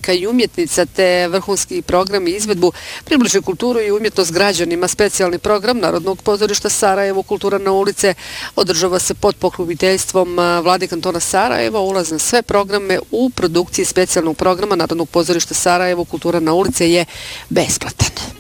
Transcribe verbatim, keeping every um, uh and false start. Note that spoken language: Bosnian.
umjetnika i umjetnica te vrhunski program i izvedbu približi kulturu i umjetnost građanima. Specijalni program Narodnog pozorišta Sarajevo Kultura na ulice održava se pod pokroviteljstvom Vlade kantona Sarajeva. Ulaz na sve programe u produkciji specijalnog programa Narodnog pozorišta Sarajevo Kultura na ulice je besplatan.